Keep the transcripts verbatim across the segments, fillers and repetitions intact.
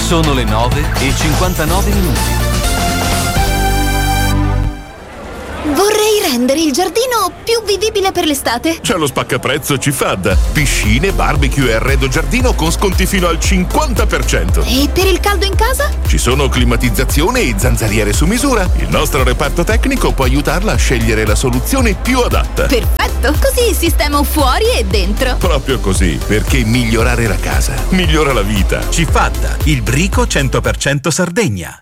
Sono le nove e cinquantanove minuti. Vorrei rendere il giardino più vivibile per l'estate. C'è lo spaccaprezzo Cifad. Piscine, barbecue e arredo giardino con sconti fino al cinquanta per cento. E per il caldo in casa? Ci sono climatizzazione e zanzariere su misura. Il nostro reparto tecnico può aiutarla a scegliere la soluzione più adatta. Perfetto, così sistemo fuori e dentro. Proprio così, perché migliorare la casa migliora la vita. Cifad, il brico cento per cento Sardegna.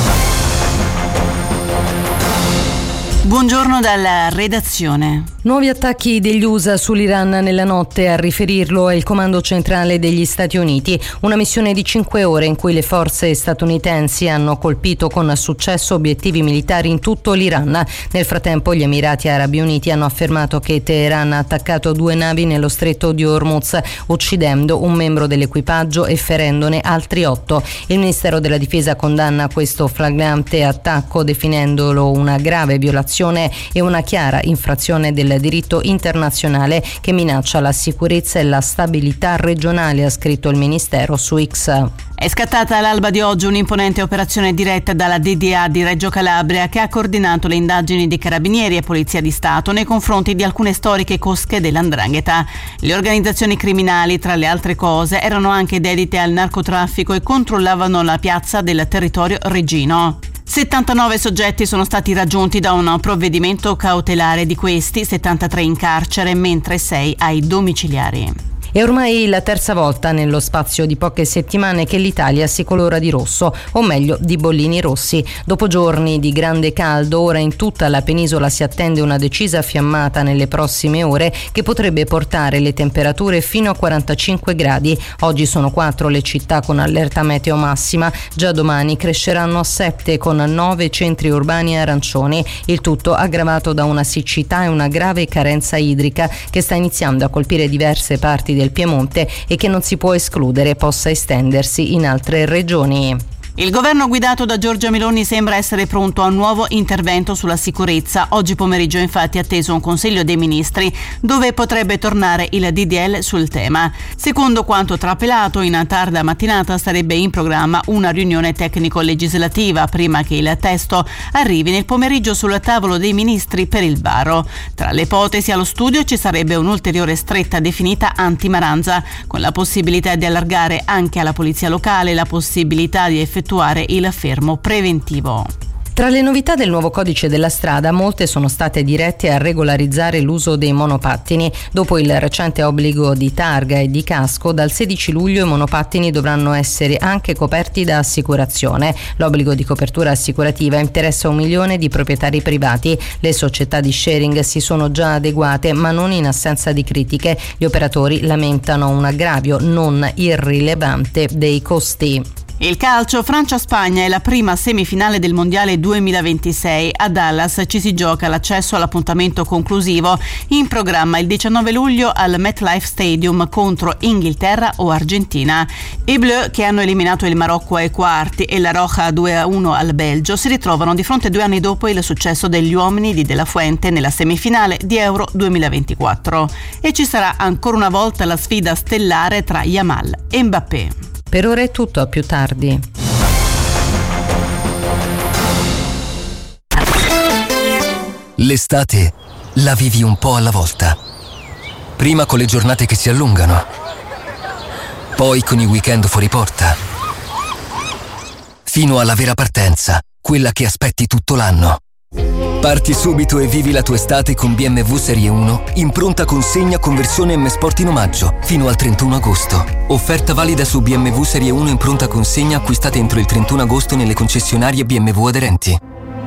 Buongiorno dalla redazione. Nuovi attacchi degli U S A sull'Iran nella notte, a riferirlo è il Comando Centrale degli Stati Uniti. Una missione di cinque ore in cui le forze statunitensi hanno colpito con successo obiettivi militari in tutto l'Iran. Nel frattempo gli Emirati Arabi Uniti hanno affermato che Teheran ha attaccato due navi nello stretto di Hormuz, uccidendo un membro dell'equipaggio e ferendone altri otto. Il Ministero della Difesa condanna questo flagrante attacco definendolo una grave violazione e una chiara infrazione del diritto internazionale che minaccia la sicurezza e la stabilità regionale, ha scritto il Ministero su X. È scattata all'alba di oggi un'imponente operazione diretta dalla D D A di Reggio Calabria, che ha coordinato le indagini di Carabinieri e Polizia di Stato nei confronti di alcune storiche cosche dell'Andrangheta. Le organizzazioni criminali, tra le altre cose, erano anche dedite al narcotraffico e controllavano la piazza del territorio reggino. settantanove soggetti sono stati raggiunti da un provvedimento cautelare, di questi settantatré in carcere, mentre sei ai domiciliari. È ormai la terza volta nello spazio di poche settimane che l'Italia si colora di rosso, o meglio di bollini rossi. Dopo giorni di grande caldo, ora in tutta la penisola si attende una decisa fiammata nelle prossime ore che potrebbe portare le temperature fino a quarantacinque gradi. Oggi sono quattro le città con allerta meteo massima, già domani cresceranno a sette con nove centri urbani arancioni, il tutto aggravato da una siccità e una grave carenza idrica che sta iniziando a colpire diverse parti del del Piemonte e che non si può escludere possa estendersi in altre regioni. Il governo guidato da Giorgia Meloni sembra essere pronto a un nuovo intervento sulla sicurezza. Oggi pomeriggio infatti è atteso un Consiglio dei Ministri dove potrebbe tornare il D D L sul tema. Secondo quanto trapelato, in tarda mattinata sarebbe in programma una riunione tecnico-legislativa prima che il testo arrivi nel pomeriggio sul tavolo dei ministri per il varo. Tra le ipotesi allo studio ci sarebbe un'ulteriore stretta definita anti-maranza, con la possibilità di allargare anche alla polizia locale la possibilità di effettuare il fermo preventivo. Tra le novità del nuovo codice della strada, molte sono state dirette a regolarizzare l'uso dei monopattini. Dopo il recente obbligo di targa e di casco, dal sedici luglio i monopattini dovranno essere anche coperti da assicurazione. L'obbligo di copertura assicurativa interessa un milione di proprietari privati. Le società di sharing si sono già adeguate, ma non in assenza di critiche. Gli operatori lamentano un aggravio non irrilevante dei costi. Il calcio, Francia-Spagna è la prima semifinale del Mondiale duemilaventisei. A Dallas ci si gioca l'accesso all'appuntamento conclusivo, in programma il diciannove luglio al MetLife Stadium contro Inghilterra o Argentina. I Bleu, che hanno eliminato il Marocco ai quarti e la Roja due a uno al Belgio, si ritrovano di fronte due anni dopo il successo degli uomini di De La Fuente nella semifinale di Euro duemilaventiquattro. E ci sarà ancora una volta la sfida stellare tra Yamal e Mbappé. Per ora è tutto, a più tardi. L'estate la vivi un po' alla volta. Prima con le giornate che si allungano, poi con i weekend fuori porta, fino alla vera partenza, quella che aspetti tutto l'anno. Parti subito e vivi la tua estate con B M W Serie uno in pronta consegna con versione M Sport in omaggio fino al trentuno agosto. Offerta valida su B M W Serie uno in pronta consegna acquistate entro il trentuno agosto nelle concessionarie B M W aderenti.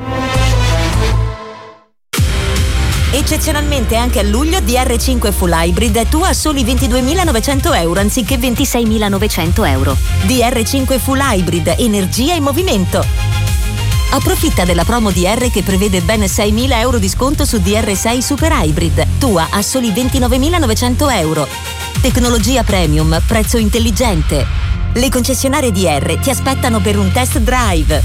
Eccezionalmente anche a luglio D R cinque Full Hybrid è tua a soli ventiduemilanovecento euro anziché ventiseimilanovecento euro. D R cinque Full Hybrid, energia e movimento. Approfitta della promo D R che prevede ben seimila euro di sconto su D R sei Super Hybrid, tua a soli ventinovemilanovecento euro. Tecnologia premium, prezzo intelligente. Le concessionarie D R ti aspettano per un test drive.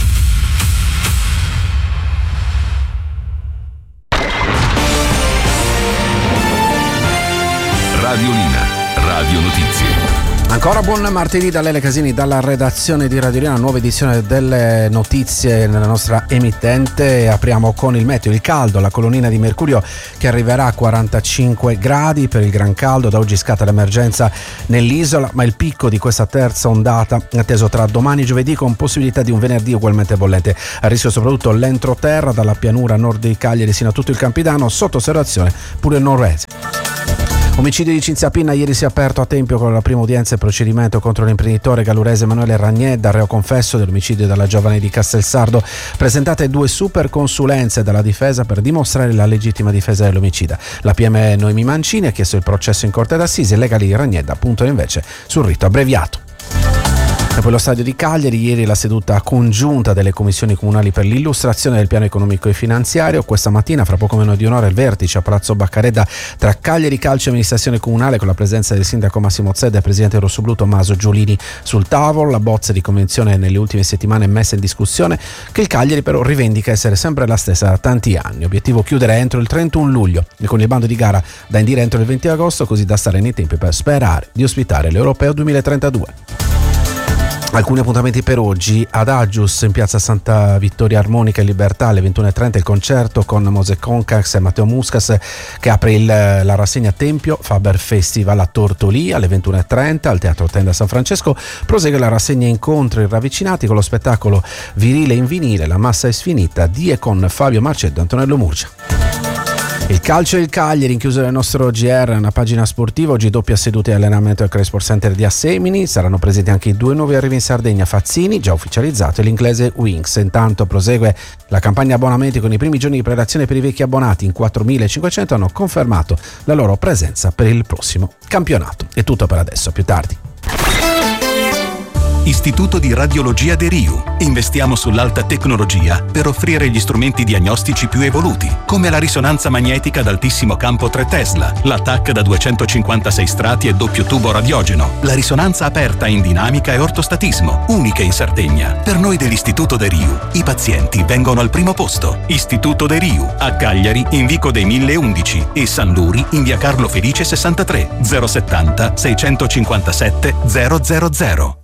Radiolina, Radio Notizie. Ancora buon martedì da Lele Casini, dalla redazione di Radio Liana, nuova edizione delle notizie nella nostra emittente. Apriamo con il meteo, il caldo, la colonnina di mercurio che arriverà a quarantacinque gradi per il gran caldo. Da oggi scatta l'emergenza nell'isola, ma il picco di questa terza ondata è atteso tra domani e giovedì, con possibilità di un venerdì ugualmente bollente. A rischio soprattutto l'entroterra, dalla pianura a nord di Cagliari sino a tutto il Campidano, sotto osservazione pure il nord-est. Omicidio di Cinzia Pinna, ieri si è aperto a Tempio con la prima udienza e procedimento contro l'imprenditore gallurese Emanuele Ragnedda, reo confesso dell'omicidio della giovane di Castelsardo. Presentate due super consulenze dalla difesa per dimostrare la legittima difesa dell'omicida. La P M Noemi Mancini ha chiesto il processo in corte d'assise, i legali di Ragnedda puntano invece sul rito abbreviato. E poi lo stadio di Cagliari, ieri la seduta congiunta delle commissioni comunali per l'illustrazione del piano economico e finanziario. Questa mattina, fra poco meno di un'ora, il vertice a Palazzo Baccaredda tra Cagliari Calcio e amministrazione comunale, con la presenza del sindaco Massimo Zedda e il presidente rossoblu Tommaso Giolini sul tavolo. La bozza di convenzione nelle ultime settimane è messa in discussione, che il Cagliari però rivendica essere sempre la stessa da tanti anni. Obiettivo chiudere entro il trentuno luglio e con il bando di gara da indire entro il venti agosto, così da stare nei tempi per sperare di ospitare l'Europeo duemilatrentadue. Alcuni appuntamenti per oggi: ad Agius in piazza Santa Vittoria Armonica e Libertà alle ventuno e trenta il concerto con Mose Concax e Matteo Muscas, che apre il, la rassegna Tempio Faber Festival. A Tortolì alle ventuno e trenta al Teatro Tenda San Francesco prosegue la rassegna Incontri ravvicinati con lo spettacolo Virile in vinile, la massa è sfinita, di e con Fabio Marceddo e Antonello Murgia. Il calcio e il Cagliari, in chiusura del nostro G R, una pagina sportiva. Oggi doppia seduta di allenamento al Cresport Center di Assemini. Saranno presenti anche i due nuovi arrivi in Sardegna, Fazzini, già ufficializzato, e l'inglese Winks. Intanto prosegue la campagna abbonamenti con i primi giorni di prelazione per i vecchi abbonati. In quattromilacinquecento hanno confermato la loro presenza per il prossimo campionato. È tutto per adesso, a più tardi. Istituto di Radiologia De Riu. Investiamo sull'alta tecnologia per offrire gli strumenti diagnostici più evoluti, come la risonanza magnetica ad altissimo campo tre Tesla, la T A C da duecentocinquantasei strati e doppio tubo radiogeno, la risonanza aperta in dinamica e ortostatismo, uniche in Sardegna. Per noi dell'Istituto De Riu, i pazienti vengono al primo posto. Istituto De Riu, a Cagliari in Vico dei mille undici e San Luri in via Carlo Felice sessantatré, zero settanta seicentocinquantasette zero zero zero.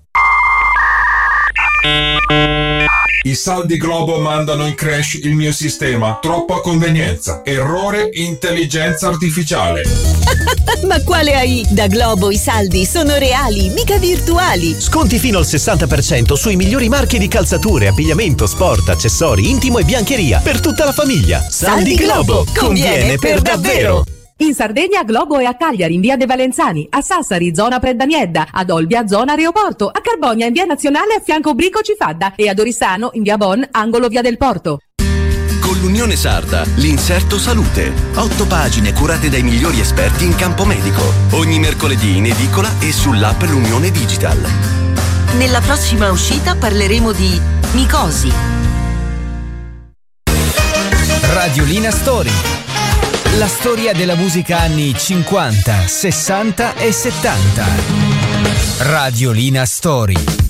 I saldi Globo mandano in crash il mio sistema. Troppa convenienza. Errore intelligenza artificiale. Ma quale A I? Da Globo i saldi sono reali, mica virtuali. Sconti fino al sessanta per cento sui migliori marchi di calzature, abbigliamento, sport, accessori, intimo e biancheria per tutta la famiglia. Saldi, saldi Globo, conviene per davvero. In Sardegna Globo è a Cagliari in via De Valenzani, a Sassari zona Preddaniedda, ad Olbia zona Aeroporto, a Carbonia in via Nazionale a fianco Brico Cifadda e ad Oristano in via Bon angolo via del Porto. Con l'Unione Sarda, l'Inserto Salute. Otto pagine curate dai migliori esperti in campo medico. Ogni mercoledì in edicola e sull'app L'Unione Digital. Nella prossima uscita parleremo di micosi. Radiolina Story. La storia della musica anni cinquanta, sessanta e settanta. Radiolina Story.